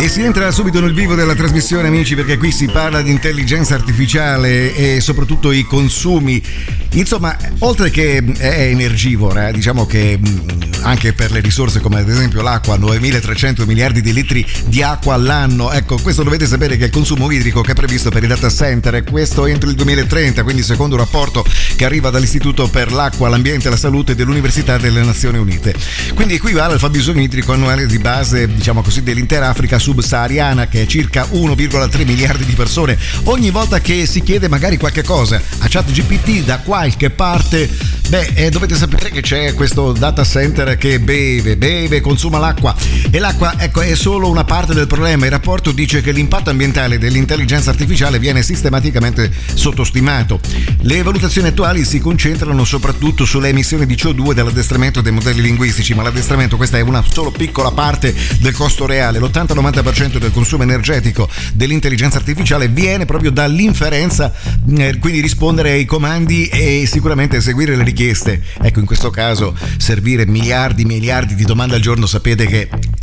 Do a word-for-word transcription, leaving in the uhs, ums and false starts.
E si entra subito nel vivo della trasmissione, amici, perché qui si parla di intelligenza artificiale e soprattutto i consumi. Insomma, oltre che è energivora, diciamo che anche per le risorse come ad esempio l'acqua, novemilatrecento miliardi di litri di acqua all'anno. Ecco, questo dovete sapere che il consumo idrico che è previsto per i data center è questo entro il duemilatrenta, quindi secondo un rapporto che arriva dall'Istituto per l'acqua, l'ambiente e la salute dell'Università delle Nazioni Unite. Quindi equivale al fabbisogno idrico annuale di base, diciamo così, dell'intera Africa subsahariana, che è circa uno virgola tre miliardi di persone. Ogni volta che si chiede magari qualche cosa a ChatGPT da qualche parte, beh, eh, dovete sapere che c'è questo data center che beve, beve, consuma l'acqua. E l'acqua, ecco, è solo una parte del problema. Il rapporto dice che l'impatto ambientale dell'intelligenza artificiale viene sistematicamente sottostimato. Le valutazioni attuali si concentrano soprattutto sulle emissioni di C O due dall'addestramento dei modelli linguistici, ma l'addestramento, questa è una solo piccola parte del costo reale. L'ottanta novanta per cento del consumo energetico dell'intelligenza artificiale viene proprio dall'inferenza, eh, quindi rispondere ai comandi e sicuramente eseguire le richieste. Ecco, in questo caso servire miliardi miliardi di domande al giorno sapete che